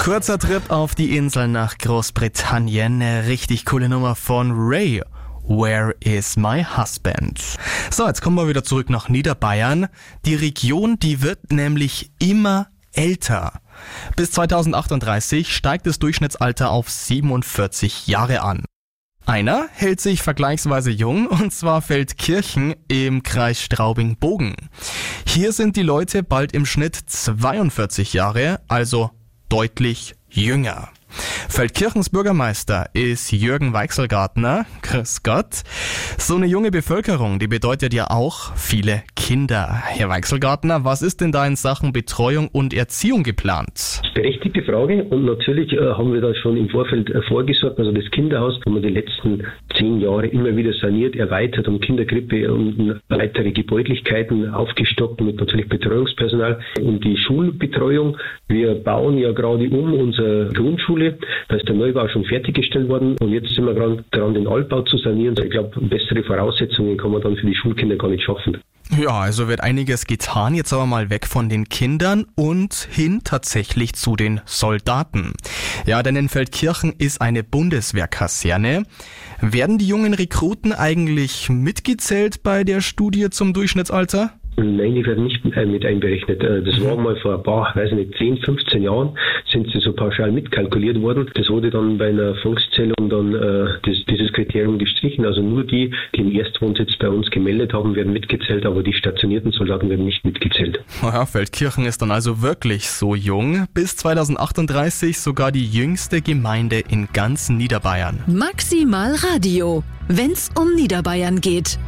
Kurzer Trip auf die Insel nach Großbritannien. Eine richtig coole Nummer von Ray. Where is my husband? So, jetzt kommen wir wieder zurück nach Niederbayern. Die Region, die wird nämlich immer älter. Bis 2038 steigt das Durchschnittsalter auf 47 Jahre an. Einer hält sich vergleichsweise jung, und zwar Feldkirchen im Kreis Straubing-Bogen. Hier sind die Leute bald im Schnitt 42 Jahre, also deutlich jünger. Feldkirchens Bürgermeister ist Jürgen Weichselgartner. Grüß Gott. So eine junge Bevölkerung, die bedeutet ja auch viele Kinder. Herr Weichselgartner, was ist denn da in Sachen Betreuung und Erziehung geplant? Berechtigte Frage, und natürlich haben wir da schon im Vorfeld vorgesorgt. Also das Kinderhaus haben wir die letzten 10 Jahre immer wieder saniert, erweitert um Kinderkrippe und weitere Gebäudlichkeiten aufgestockt mit natürlich Betreuungspersonal und die Schulbetreuung. Wir bauen ja gerade um unsere Grundschule. Da ist der Neubau schon fertiggestellt worden und jetzt sind wir gerade dran, den Altbau zu sanieren. Ich glaube, bessere Voraussetzungen kann man dann für die Schulkinder gar nicht schaffen. Ja, also wird einiges getan, jetzt aber mal weg von den Kindern und hin tatsächlich zu den Soldaten. Ja, denn in Feldkirchen ist eine Bundeswehrkaserne. Werden die jungen Rekruten eigentlich mitgezählt bei der Studie zum Durchschnittsalter? Nein, die werden nicht mit einberechnet. Das war mal vor ein paar, 10, 15 Jahren, sind sie so pauschal mitkalkuliert worden. Das wurde dann bei einer Volkszählung dann dieses Kriterium gestrichen. Also nur die den Erstwohnsitz bei uns gemeldet haben, werden mitgezählt, aber die stationierten Soldaten werden nicht mitgezählt. Ja, Feldkirchen ist dann also wirklich so jung. Bis 2038 sogar die jüngste Gemeinde in ganz Niederbayern. Maximal Radio, wenn's um Niederbayern geht.